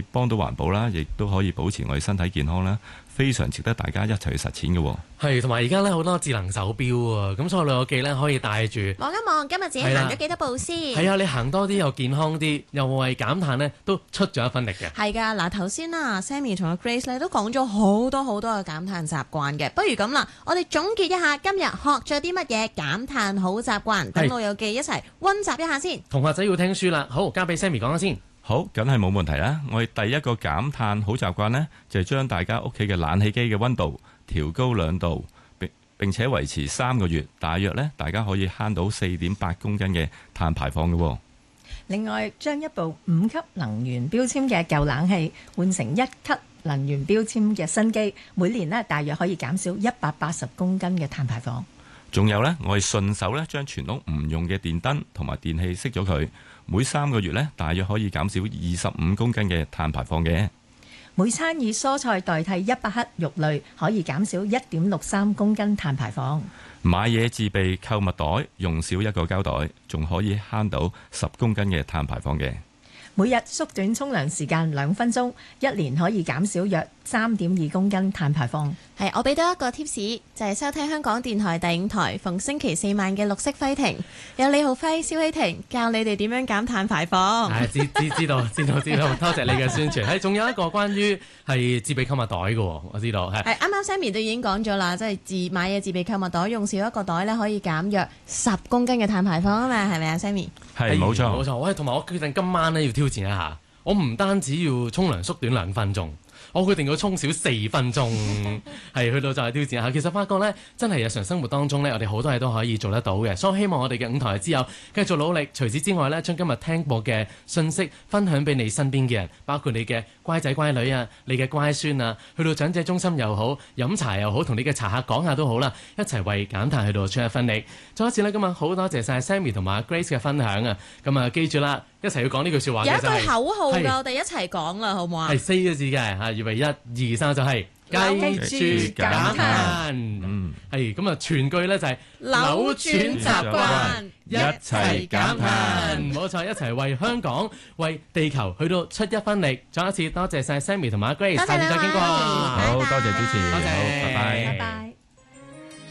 以幫到環保啦，亦都可以保持我哋身體健康啦，非常值得大家一齊去實踐嘅。 係，同埋而家咧好多智能手錶啊，咁所以我老友記咧可以帶住望一望今日自己行咗幾多步先。 係啊，你行多啲又健康啲，又為減碳咧都出咗一分力嘅。 係㗎，嗱頭先啊 Sammy 同阿 Grace 咧都講咗好多嘅減碳習慣嘅，不如咁啦，我哋總結一下今日學咗啲乜嘢減碳好習慣，等老友記一齊溫習一下先。 同學仔要聽書啦，好，交俾 Sammy 講下先。 好，梗係冇問題啦。我哋第一個減碳好習慣呢，就係將大家屋企嘅冷氣機嘅溫度調高2度，並且維持3個月，大約呢，大家可以慳到4.8公斤嘅碳排放嘅。 另外，將一部5級能源標籤嘅舊冷氣換成1級能源標籤嘅新機，每年呢，大約可以減少180公斤嘅碳排放。 仲有呢，我哋順手呢，將全屋唔用嘅電燈同埋電器熄咗佢，每3個月呢，大約可以減少25公斤嘅碳排放嘅。 每餐以蔬菜代替100克肉類，可以減少1.63公斤碳排放。 買嘢自備購物袋，用少一個膠袋，仲可以慳到10公斤嘅碳排放嘅。 每日縮短沖涼時間2分鐘，一年可以減少約3.2公斤碳排放。 係，我俾多一個 tips，就係收聽香港電台第5台逢星期4晚嘅綠色輝庭，有李浩輝、蕭希婷教你哋點樣減碳排放。 知道，多謝你嘅宣傳。係，仲有一個關於係自備購物袋嘅，我知道係。 啱啱 Sammy 都已經講咗啦，即係買嘢自備購物袋，用少一個袋咧可以減約10公斤嘅碳排放啊嘛，係咪啊 Sammy？ 係，冇錯。 喂，同埋我決定今晚咧要挑戰一下，我唔單止要沖涼縮短2分鐘。我決定要沖少4分鐘，係去到就係挑戰下。其實發覺呢，真係日常生活當中呢，我哋好多嘢都可以做得到嘅。所以希望我哋嘅5台之友繼續努力。除此之外呢，將今日聽過嘅信息分享俾你身邊嘅人，包括你嘅乖仔乖女啊，你嘅乖孫啊，去到長者中心又好，飲茶又好，同你嘅茶客講下都好啦，一齊為減碳去到出一分力。再一次呢，今日好多謝晒 Sammy 同埋 Grace 嘅分享啊！咁啊，記住啦，一齊要講呢句説話嘅就係， 有一句口號㗎，我哋一齊講啦，好唔好啊？ 係4個字嘅嚇，預備1、2、3就係記住減碳。係咁啊，全句咧就係扭轉習慣， 一齊減碳。冇錯，一齊為香港、為地球去到出一分力。再一次多謝晒 Sammy 同埋 Grace，下次再傾過。 好，多謝主持， 多謝， 好，拜拜。 拜拜。